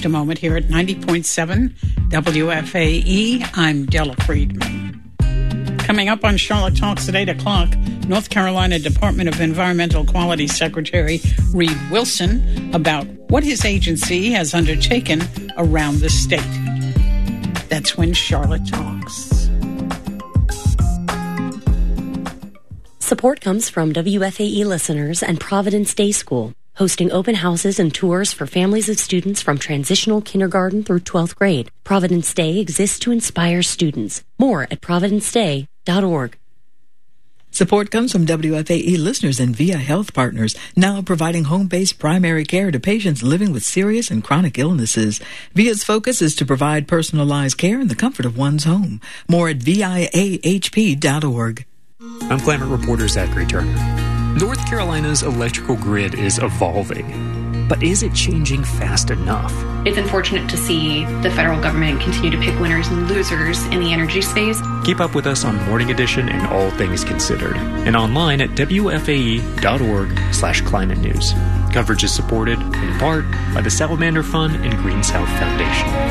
just a moment here at 90.7 WFAE. I'm Della Friedman. Coming up on Charlotte Talks at 8 o'clock, North Carolina Department of Environmental Quality Secretary Reed Wilson about what his agency has undertaken around the state. That's when Charlotte Talks. Support comes from WFAE listeners and Providence Day School, hosting open houses and tours for families of students from transitional kindergarten through 12th grade. Providence Day exists to inspire students. More at providenceday.org. Support comes from WFAE listeners and VIA Health Partners, now providing home-based primary care to patients living with serious and chronic illnesses. VIA's focus is to provide personalized care in the comfort of one's home. More at viahp.org. I'm climate reporter Zachary Turner. North Carolina's electrical grid is evolving, but is it changing fast enough? It's unfortunate to see the federal government continue to pick winners and losers in the energy space. Keep up with us on Morning Edition and All Things Considered, and online at WFAE.org/climate news. Coverage is supported, in part, by the Salamander Fund and Green South Foundation.